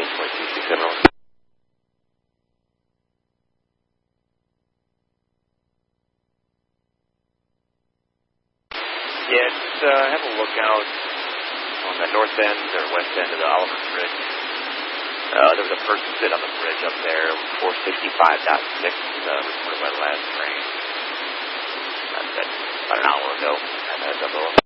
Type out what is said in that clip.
8.267. Yeah, just have a lookout on the north end or west end of the Oliver Bridge. There was a person sitting on the bridge up there, 465.6, reported by the last train. That's about an hour ago. I had that double.